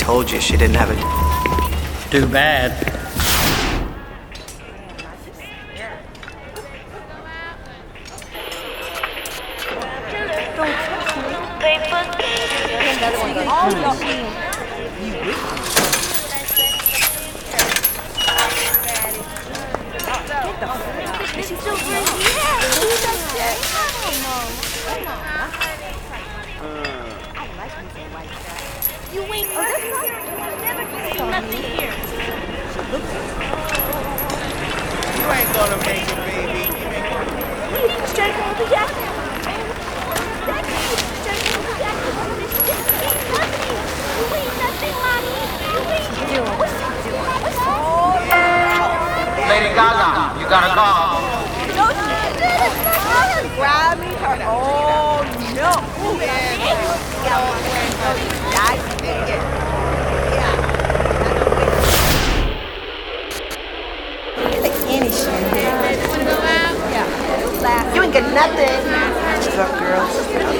told you she didn't have it. Too bad. You ain't nothing here. You ain't gonna make it, baby. Lady Gaga, you gotta go. Grab me her. Oh no. You ain't got nothing. What's up, girls?